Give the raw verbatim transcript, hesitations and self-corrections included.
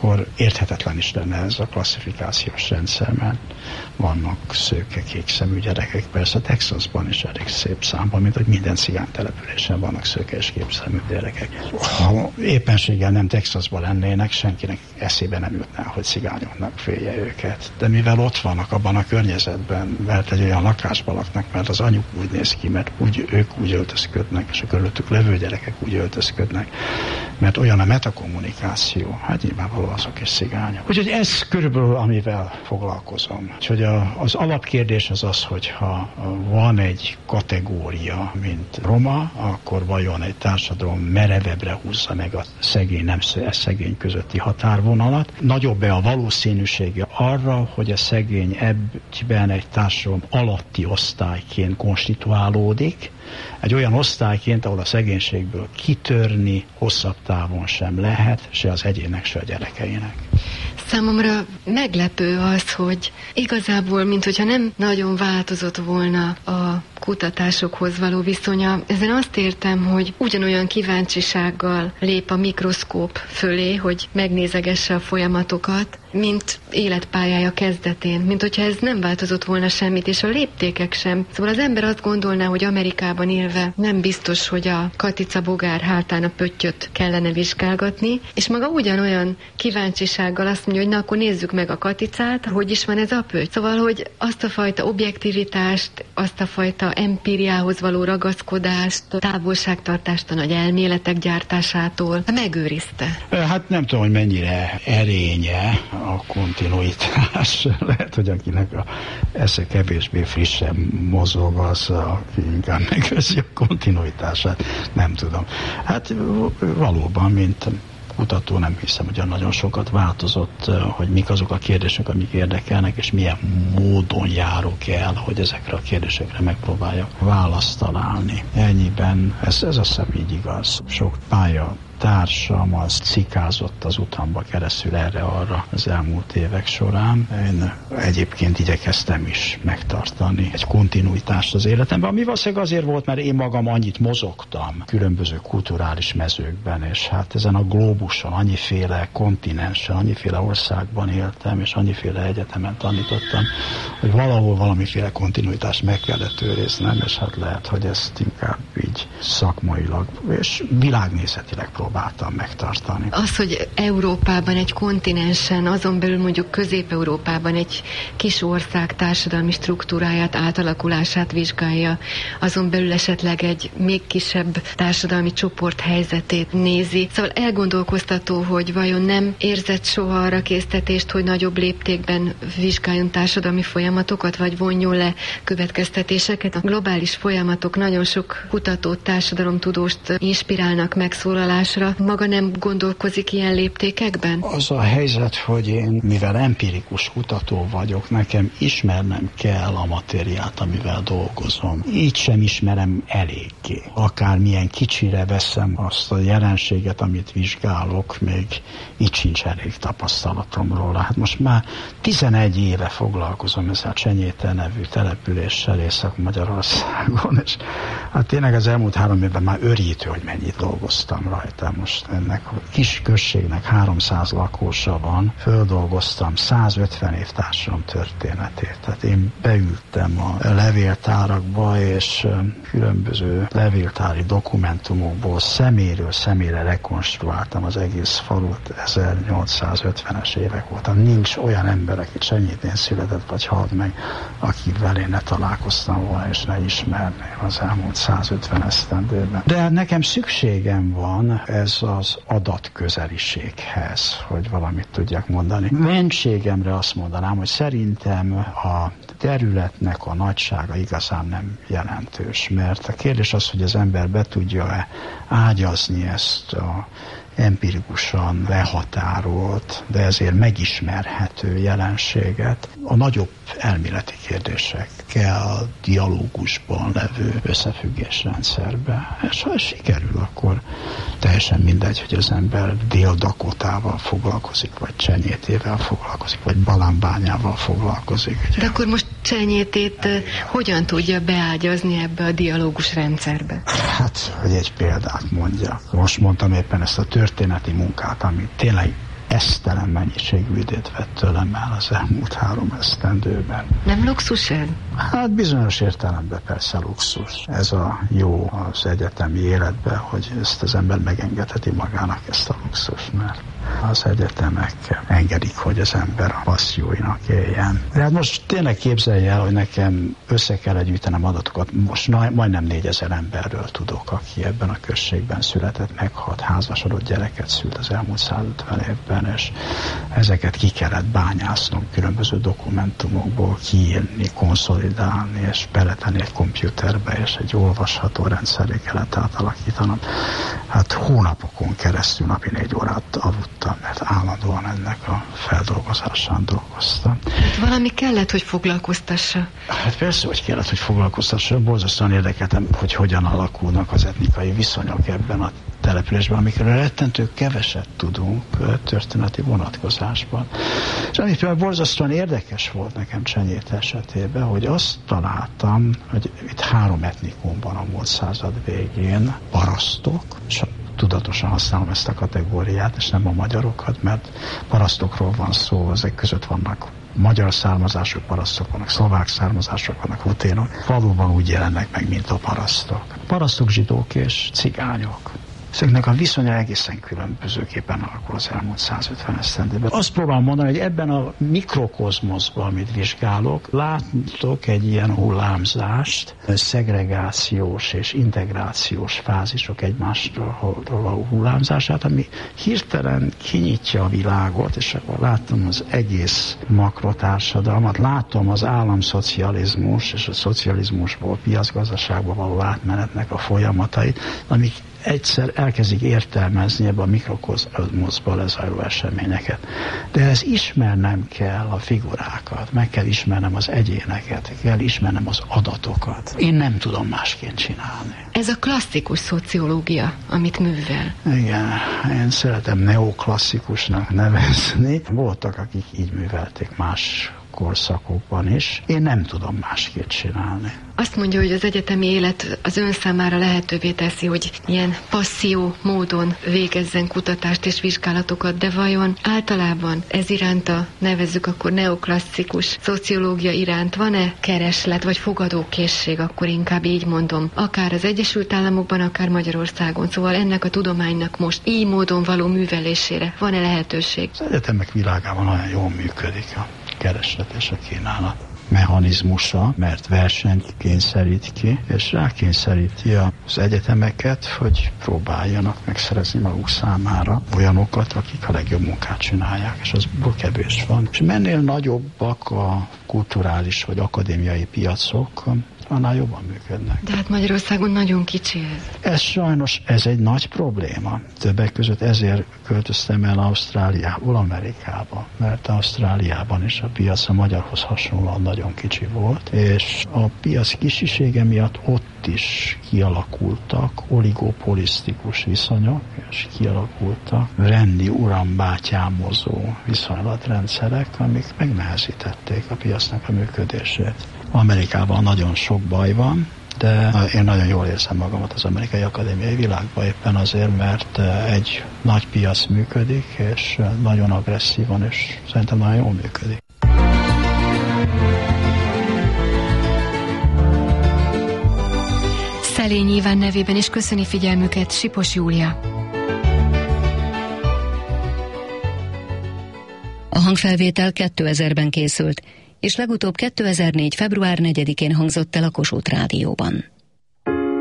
akkor érthetetlen is lenne ez a klasszifikációs rendszer, mert vannak szőke, kékszemű gyerekek, persze Texasban is elég szép számban, mint hogy minden cigány településen vannak szőke és kékszemű gyerekek. Ha éppenséggel nem Texasban lennének, senkinek eszébe nem jutná, hogy cigányoknak félje őket. De mivel ott vannak abban a környezetben, mert egy olyan lakásban laknak, mert az anyuk úgy néz ki, mert úgy, ők úgy öltözködnek, és a körülöttük levő gyerekek úgy öltözködnek, mert olyan a metakommunikáció, hát nyilvánvaló azok is cigányok. Úgyhogy ez körülbelül, amivel foglalkozom. Úgyhogy a, az alapkérdés az az, hogy ha van egy kategória, mint roma, akkor vajon egy társadalom merevebbre húzza meg a szegény, nem szegény közötti határvonalat. Nagyobb-e a valószínűsége arra, hogy a szegény ebben egy társadalom alatti osztályként konstituálódik, egy olyan osztályként, ahol a szegénységből kitörni hosszabb távon sem lehet, se az egyének, se a gyerekeinek. Számomra meglepő az, hogy igazából, minthogyha nem nagyon változott volna a kutatásokhoz való viszonya. Ezen azt értem, hogy ugyanolyan kíváncsisággal lép a mikroszkóp fölé, hogy megnézegesse a folyamatokat, mint életpályája kezdetén, mint hogyha ez nem változott volna semmit, és a léptékek sem. Szóval az ember azt gondolná, hogy Amerikában élve nem biztos, hogy a katica bogár hátán a pöttyöt kellene vizsgálgatni, és maga ugyanolyan kíváncsisággal azt mondja, hogy na akkor nézzük meg a katicát, hogy is van ez a pötty. Szóval, hogy azt a fajta objektivitást, azt a fajta empíriához való ragaszkodást, távolságtartást a nagy elméletek gyártásától megőrizte. Hát nem tudom, hogy mennyire erénye a kontinuitás. Lehet, hogy akinek a esze kevésbé frissen mozog, az, aki inkább megőrzi a kontinuitását. Nem tudom. Hát valóban, mint kutató nem hiszem, hogy nagyon sokat változott, hogy mik azok a kérdések, amik érdekelnek, és milyen módon járok el, hogy ezekre a kérdésekre megpróbáljak választ találni. Ennyiben ez, ez azt hiszem így igaz. Sok pálya társam az cikázott az utamba keresztül erre-arra az elmúlt évek során. Én egyébként igyekeztem is megtartani egy kontinuitást az életemben, ami valószínűleg azért volt, mert én magam annyit mozogtam különböző kulturális mezőkben, és hát ezen a glóbuson, annyiféle kontinensen, annyiféle országban éltem, és annyiféle egyetemen tanítottam, hogy valahol valamiféle kontinuitást meg kellett őriznem, és hát lehet, hogy ezt inkább így szakmailag és világnézetileg próbáltam megtartani. Az, hogy Európában, egy kontinensen, azon belül mondjuk Közép-Európában egy kis ország társadalmi struktúráját, átalakulását vizsgálja, azon belül esetleg egy még kisebb társadalmi csoport helyzetét nézi. Szóval elgondolkoztató, hogy vajon nem érzett soha arra késztetést, hogy nagyobb léptékben vizsgáljon társadalmi folyamatokat, vagy vonjon le következtetéseket. A globális folyamatok nagyon sok kutatót, társadalomtudóst inspirálnak megszólalásra. Maga nem gondolkozik ilyen léptékekben? Az a helyzet, hogy én, mivel empirikus kutató vagyok, nekem ismernem kell a matériát, amivel dolgozom. Így sem ismerem eléggé. Akármilyen kicsire veszem azt a jelenséget, amit vizsgálok, még így sincs elég tapasztalatom róla. Hát most már tizenegy éve foglalkozom ezzel a Csenyéte nevű településsel Észak-Magyarországon, és hát tényleg az elmúlt három évben már örítő, hogy mennyit dolgoztam rajta. Most ennek a kis községnek háromszáz lakósa van, földolgoztam százötven év társadalom történetét. Tehát én beültem a levéltárakba, és különböző levéltári dokumentumokból szeméről személyre rekonstruáltam az egész falut. ezernyolcszázötvenes évek voltam. Nincs olyan ember, aki Csenyétén született vagy halt meg, akivel én ne találkoztam volna és ne ismerném az elmúlt százötven esztendőben. De nekem szükségem van ez az adatközeliséghez, hogy valamit tudjak mondani. Mentségemre azt mondanám, hogy szerintem a területnek a nagysága igazán nem jelentős, mert a kérdés az, hogy az ember be tudja-e ágyazni ezt a empirikusan lehatárolt, de ezért megismerhető jelenséget a nagyobb elméleti kérdésekkel dialógusban levő összefüggésrendszerbe. És ha ez sikerül, akkor teljesen mindegy, hogy az ember Dél-Dakotával foglalkozik, vagy Csenyétével foglalkozik, vagy Balánbányával foglalkozik. Ugye? De akkor most Csenyétét hogyan tudja beágyazni ebbe a dialógus rendszerbe? Hát, hogy egy példát mondjak. Most mondtam éppen ezt a történeti munkát, ami tényleg esztelen mennyiségű időt vett tőlem el az elmúlt három esztendőben. Nem luxus ez? Hát bizonyos értelemben persze luxus. Ez a jó az egyetemi életben, hogy ezt az ember megengedheti magának ezt a luxus, mert az egyetemek engedik, hogy az ember a passzióinak éljen. De hát most tényleg képzelje el, hogy nekem össze kell gyűjtenem adatokat. Most majdnem négyezer emberről tudok, aki ebben a községben született, meghalt, házasodott, gyereket szült az elmúlt százötven évben, és ezeket ki kellett bányásznom különböző dokumentumokból, kiírni, konszolidálni, és beletenni egy komputerbe, és egy olvasható rendszerre kellett átalakítanom. Hát hónapokon keresztül napi négy órát aludtam, mert állandóan ennek a feldolgozásán dolgoztam. Hát valami kellett, hogy foglalkoztassa. Hát persze, hogy kellett, hogy foglalkoztassa. Borzasztóan érdekeltem, hogy hogyan alakulnak az etnikai viszonyok ebben a településben, amikről rettentő keveset tudunk történeti vonatkozásban. És ami például borzasztóan érdekes volt nekem Csenyét esetében, hogy azt találtam, hogy itt három etnikum van a múlt század végén, parasztok, és tudatosan használom ezt a kategóriát, és nem a magyarokat, mert parasztokról van szó, ezek között vannak magyar származású parasztok, vannak szlovák származások, vannak huténok. Valóban úgy jelennek meg, mint a parasztok. Parasztok, zsidók és cigányok. Ezeknek a viszonya egészen különbözőképpen alakul az elmúlt százötven esztendőben. Azt próbálom mondani, hogy ebben a mikrokozmoszban, amit vizsgálok, látok egy ilyen hullámzást, szegregációs és integrációs fázisok egymástól való hullámzását, ami hirtelen kinyitja a világot, és akkor látom az egész makrotársadalmat, látom az államszocializmus és a szocializmusból piacgazdaságba való átmenetnek a folyamatait, amik egyszer elkezdik értelmezni ebben a mikrokozmoszban lezajló eseményeket. De ez ismernem kell a figurákat, meg kell ismernem az egyéneket, kell ismernem az adatokat. Én nem tudom másként csinálni. Ez a klasszikus szociológia, amit művel. Igen, én szeretem neoklasszikusnak nevezni. Voltak, akik így művelték más korszakokban is. Én nem tudom másképp csinálni. Azt mondja, hogy az egyetemi élet az ön számára lehetővé teszi, hogy ilyen passzió módon végezzen kutatást és vizsgálatokat, de vajon általában ez iránta, nevezzük akkor neoklasszikus szociológia iránt van-e kereslet vagy fogadókészség, akkor inkább így mondom, akár az Egyesült Államokban, akár Magyarországon. Szóval ennek a tudománynak most így módon való művelésére van-e lehetőség? Az egyetemek világában nagyon jól működik a kereslet és a kínálat mechanizmusa, mert versenyt kényszerít ki, és rákényszeríti az egyetemeket, hogy próbáljanak megszerezni maguk számára olyanokat, akik a legjobb munkát csinálják, és azból kevés van. És mennél nagyobbak a kulturális vagy akadémiai piacok, annál jobban működnek. De hát Magyarországon nagyon kicsi ez. Ez sajnos, ez egy nagy probléma. Többek között ezért költöztem el Ausztráliából Amerikába, mert Ausztráliában is a piac a magyarhoz hasonlóan nagyon kicsi volt, és a piac kicsisége miatt ott is kialakultak oligopolisztikus viszonyok, és kialakultak rendi urambátyámozó viszonylatrendszerek, amik megnehezítették a piacnak a működését. Amerikában nagyon sok baj van, de én nagyon jól érzem magamat az amerikai akadémiai világban éppen azért, mert egy nagy piac működik, és nagyon agresszívan, és szerintem nagyon jól működik. Szelényi Iván nevében is köszöni figyelmüket Sipos Júlia. A hangfelvétel kétezerben készült, és legutóbb kétezer-négy. február negyedikén hangzott el a Kossuth Rádióban.